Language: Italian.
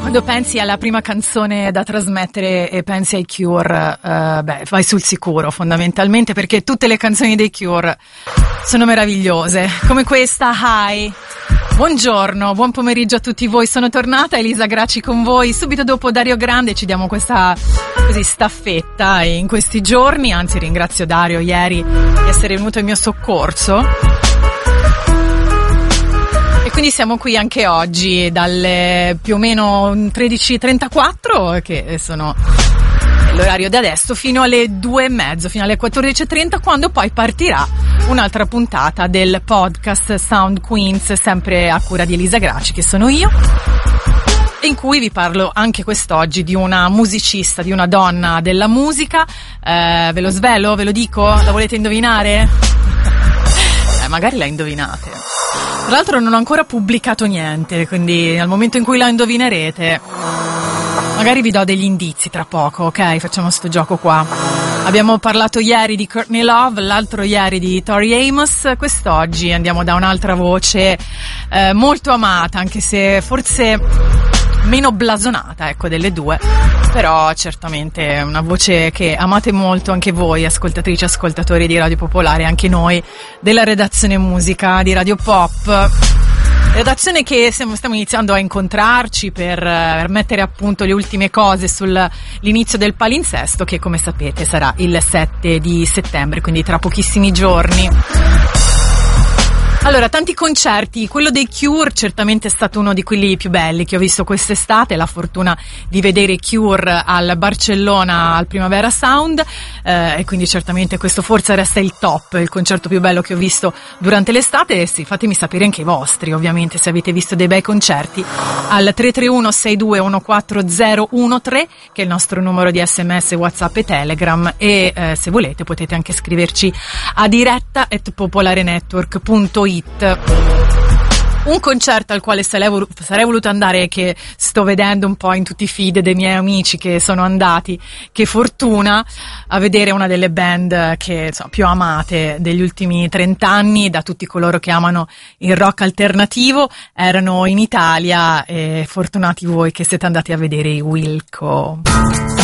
Quando pensi alla prima canzone da trasmettere e pensi ai Cure, vai sul sicuro fondamentalmente, perché tutte le canzoni dei Cure sono meravigliose, come questa Hi. Buongiorno, buon pomeriggio a tutti voi, sono tornata Elisa Gracci con voi, subito dopo Dario Grande ci diamo questa staffetta e in questi giorni, anzi ringrazio Dario ieri di essere venuto in mio soccorso. E quindi siamo qui anche oggi dalle più o meno 13:34, che sono l'orario di adesso, fino alle 2:30, fino alle 14:30, quando poi partirà un'altra puntata del podcast Sound Queens, sempre a cura di Elisa Gracci, che sono io, in cui vi parlo anche quest'oggi di una musicista, di una donna della musica. Ve lo svelo? Ve lo dico? La volete indovinare? Magari la indovinate. Tra l'altro non ho ancora pubblicato niente, quindi al momento in cui la indovinerete magari vi do degli indizi tra poco, ok? Facciamo sto gioco qua. Abbiamo parlato ieri di Courtney Love, l'altro ieri di Tori Amos, quest'oggi andiamo da un'altra voce molto amata, anche se forse meno blasonata, ecco, delle due, però certamente una voce che amate molto anche voi, ascoltatrici, ascoltatori di Radio Popolare, anche noi della redazione musica di Radio Pop. Redazione che stiamo iniziando a incontrarci per mettere a punto le ultime cose sull'inizio del palinsesto, che come sapete sarà il 7 di settembre, quindi tra pochissimi giorni. Allora, tanti concerti, quello dei Cure certamente è stato uno di quelli più belli che ho visto quest'estate, la fortuna di vedere Cure al Barcellona al Primavera Sound, e quindi certamente questo forse resta il top, il concerto più bello che ho visto durante l'estate. E sì, fatemi sapere anche i vostri, ovviamente, se avete visto dei bei concerti, al 331-6214013, che è il nostro numero di SMS, WhatsApp e Telegram, e se volete potete anche scriverci a diretta@popolarenetwork.it. Un concerto al quale sarei voluto andare, che sto vedendo un po' in tutti i feed dei miei amici che sono andati, che fortuna, a vedere una delle band che insomma più amate degli ultimi 30 anni da tutti coloro che amano il rock alternativo. Erano in Italia e fortunati voi che siete andati a vedere i Wilco.